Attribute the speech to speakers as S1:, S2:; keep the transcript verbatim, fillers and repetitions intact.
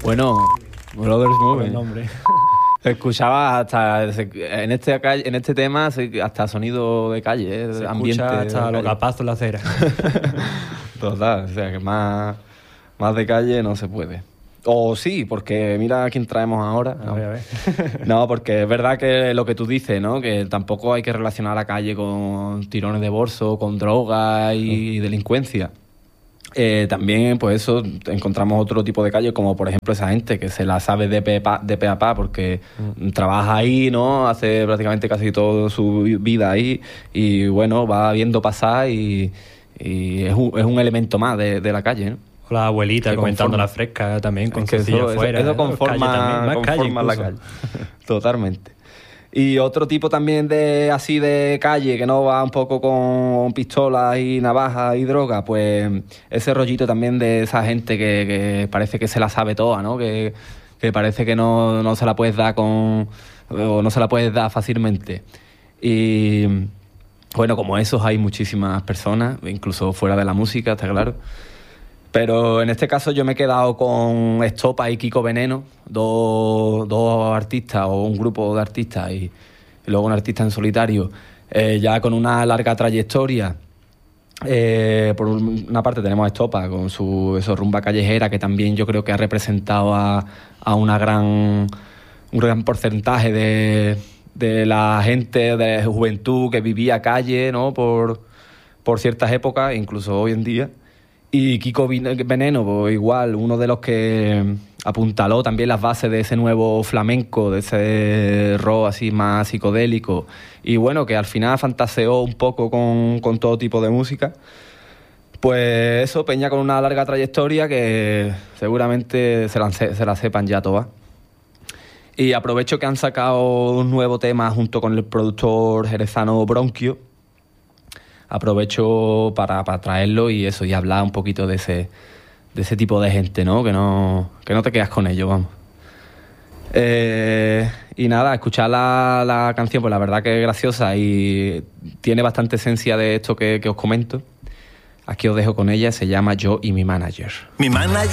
S1: Bueno, Brothers Movie.
S2: El nombre.
S1: Escuchaba hasta en este en este tema hasta sonido de calle, ¿eh?
S2: Se
S1: Ambiente
S2: escucha hasta los capazos en la acera.
S1: Total, o sea que más, más de calle no se puede. O sí, porque mira a quién traemos ahora.
S2: A ver, a ver.
S1: No, porque es verdad que lo que tú dices, ¿no? Que tampoco hay que relacionar la calle con tirones de bolso, con drogas y
S2: Sí.
S1: delincuencia. Eh, también, pues eso, encontramos otro tipo de calle, como por ejemplo esa gente que se la sabe de pe, pa, de pe a pa porque mm. trabaja ahí, ¿no? Hace prácticamente casi toda su vida ahí y bueno, va viendo pasar y, y es, un, es un elemento más de, de la calle, ¿no?
S2: O la abuelita
S1: que
S2: comentando
S1: conforma.
S2: La fresca también, con
S1: es que
S2: su silla
S1: eso,
S2: afuera.
S1: Eso, eso conforma,
S2: calle más
S1: conforma
S2: calle
S1: la calle. Totalmente. Y otro tipo también de así de calle que no va un poco con pistolas y navajas y droga, pues ese rollito también de esa gente que, que parece que se la sabe toda, ¿no? Que, que parece que no, no se la puedes dar con o no se la puedes dar fácilmente. Y bueno, como esos hay muchísimas personas, incluso fuera de la música, está claro. Pero en este caso yo me he quedado con Estopa y Kiko Veneno, dos, dos artistas o un grupo de artistas y, y luego un artista en solitario, eh, ya con una larga trayectoria. Eh, por una parte tenemos a Estopa con su eso, rumba callejera, que también yo creo que ha representado a, a una gran, un gran porcentaje de, de la gente, de la juventud que vivía calle, ¿no? por, por ciertas épocas, incluso hoy en día. Y Kiko Veneno, pues igual, uno de los que apuntaló también las bases de ese nuevo flamenco, de ese rock así más psicodélico. Y bueno, que al final fantaseó un poco con, con todo tipo de música. Pues eso, peña con una larga trayectoria que seguramente se la, se la sepan ya todas. Y aprovecho que han sacado un nuevo tema junto con el productor jerezano Bronquio. Aprovecho para, para traerlo y eso, y hablar un poquito de ese, de ese tipo de gente, ¿no? Que no, que no te quedas con ellos, vamos. Eh, y nada, escuchar la, la canción, pues la verdad que es graciosa y tiene bastante esencia de esto que, que os comento. Aquí os dejo con ella, se llama Yo y mi manager.
S3: Mi manager.